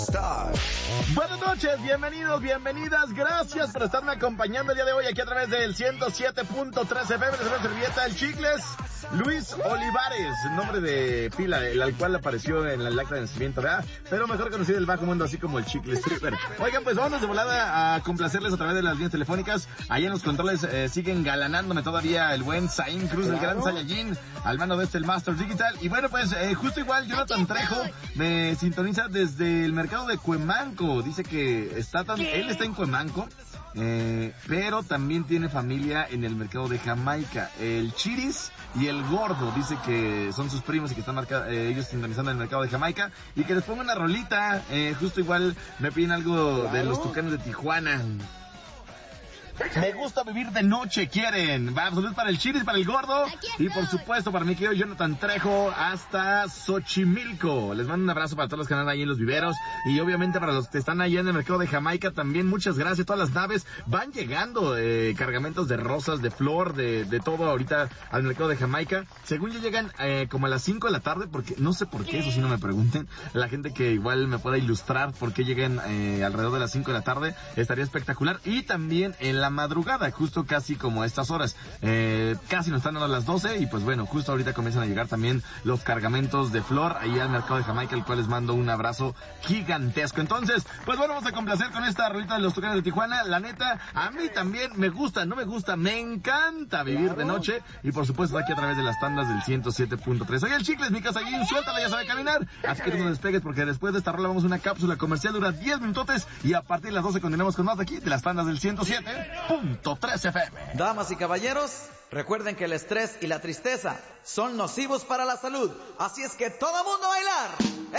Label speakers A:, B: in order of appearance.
A: Buenas noches, bienvenidos, bienvenidas, gracias por estarme acompañando el día de hoy aquí a través del 107.3 FM de la servilleta El Chicles. Luis Olivares, nombre de pila, el cual apareció en el acta de nacimiento, ¿verdad? Pero mejor conocido del bajo mundo así como el Chicles Stripper. Oigan, pues vámonos de volada a complacerles a través de las líneas telefónicas. Allá en los controles siguen galanándome todavía el buen Zain Cruz, el gran Saiyajin, al mando de el Master Digital. Y bueno, pues justo igual Jonathan Trejo me sintoniza desde el mercado de Cuemanco. Dice que él está en Cuemanco, pero también tiene familia en el mercado de Jamaica. El Chiris y el Gordo dice que son sus primos y que están ellos sintonizando en el mercado de Jamaica, y que les ponga una rolita. Justo igual me piden algo de los Tucanes de Tijuana. Me gusta vivir de noche, quieren. Va, saludos para el Chiris, para el Gordo y por supuesto para mi querido Jonathan Trejo hasta Xochimilco. Les mando un abrazo para todos los que andan ahí en los viveros y obviamente para los que están allá en el mercado de Jamaica también. Muchas gracias. Todas las naves van llegando, cargamentos de rosas, de flor, de todo ahorita al mercado de Jamaica. Según ya llegan como a las 5 de la tarde, porque no sé por qué, eso sí no me pregunten. La gente que igual me pueda ilustrar por qué llegan alrededor de las 5 de la tarde, estaría espectacular. Y también en la madrugada, justo casi como a estas horas, casi nos están dando las 12 y pues bueno, justo ahorita comienzan a llegar también los cargamentos de flor ahí al mercado de Jamaica, el cual les mando un abrazo gigantesco. Entonces, pues bueno, vamos a complacer con esta rolita de los Tucanes de Tijuana. La neta, a mí también me gusta, no me gusta, me encanta vivir de noche y por supuesto aquí a través de las tandas del 107.3. Oye, el Chicles, mi casa allí, suéltala, ya sabe caminar, así que no despegues porque después de esta rola vamos a una cápsula comercial, dura 10 minutotes y a partir de las 12 continuamos con más aquí de las tandas del 107.3 FM.
B: Damas y caballeros, recuerden que el estrés y la tristeza son nocivos para la salud. Así es que todo mundo a bailar.